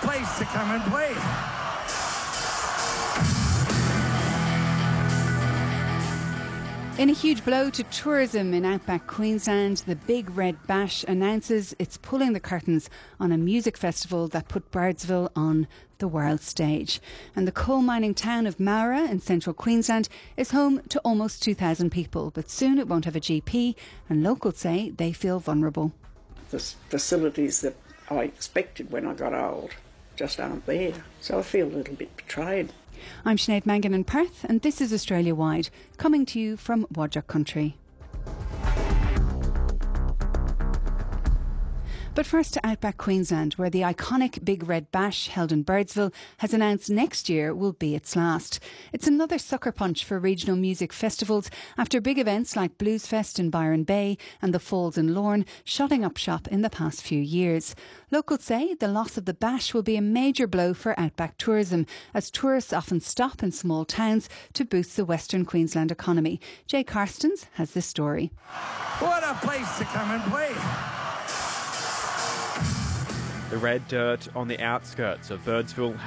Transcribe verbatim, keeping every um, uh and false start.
place to come and play. In a huge blow to tourism in outback Queensland, the Big Red Bash announces it's pulling the curtains on a music festival that put Birdsville on the world stage. And the coal mining town of Moura in central Queensland is home to almost two thousand people, but soon it won't have a G P, and locals say they feel vulnerable. The facilities that I expected when I got old just aren't there, so I feel a little bit betrayed. I'm Sinead Mangan in Perth, and this is Australia Wide, coming to you from Wadjuk Country. But first to outback Queensland, where the iconic Big Red Bash held in Birdsville has announced next year will be its last. It's another sucker punch for regional music festivals after big events like Bluesfest in Byron Bay and the Falls in Lorne shutting up shop in the past few years. Locals say the loss of the Bash will be a major blow for outback tourism, as tourists often stop in small towns to boost the Western Queensland economy. Jay Karstens has this story. What a place to come and play. The red dirt on the outskirts of Birdsville